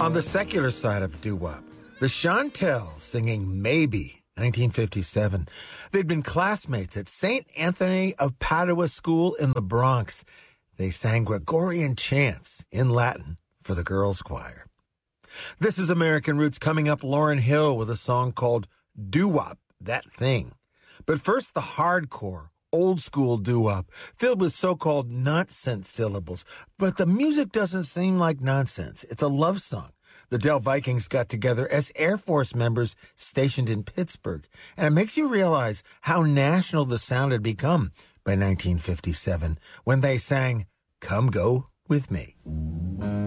On the secular side of doo-wop, the Chantels singing Maybe, 1957. They'd been classmates at St. Anthony of Padua School in the Bronx. They sang Gregorian chants in Latin for the girls' choir. This is American Roots. Coming up, Lauryn Hill with a song called Doo-Wop, That Thing. But first, the hardcore, old-school doo-wop, filled with so-called nonsense syllables. But the music doesn't seem like nonsense. It's a love song. The Dell Vikings got together as Air Force members stationed in Pittsburgh, and it makes you realize how national the sound had become by 1957 when they sang Come Go With Me.